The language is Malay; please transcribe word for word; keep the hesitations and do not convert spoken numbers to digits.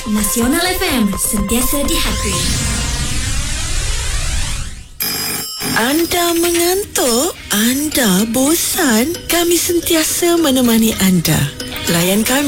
Nasional F M, sentiasa di hati. Anda mengantuk? Anda bosan? Kami sentiasa menemani anda. Layan kami